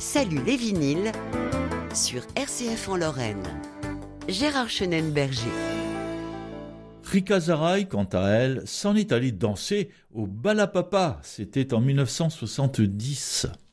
Salut les vinyles sur RCF en Lorraine. Gérard Chenenberger. Rika Zaraï, quant à elle, s'en est allée danser au Balapapa. C'était en 1970.